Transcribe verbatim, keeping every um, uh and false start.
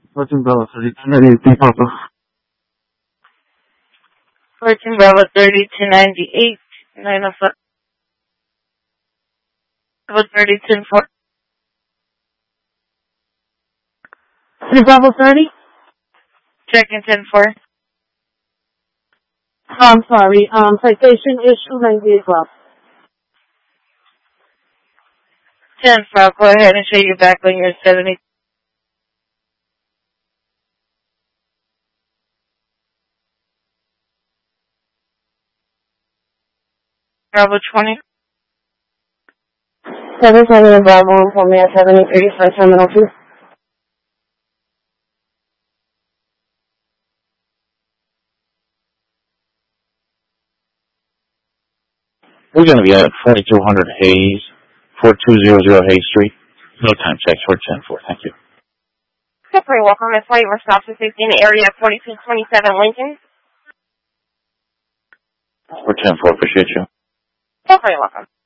fourteen Bravo thirty, two ninety-eight, Papa. fourteen Bravo thirty, two ninety-eight, nine oh five. Bravo thirty, ten four. Bravo thirty? Checking ten four. I'm sorry, um, citation issue ninety-eight Bravo. ten four, go ahead and show you back when you're seventy. Bravo twenty. seven seven Bravo, inform me at seventy thirty-five Terminal two. We're going to be at forty-two hundred Hayes, forty-two hundred Hayes Street. No time check, short ten four, thank you. You're very welcome. That's why you were stopped at fifteen area forty-two twenty-seven Lincoln. Short ten four, appreciate you. You're very welcome.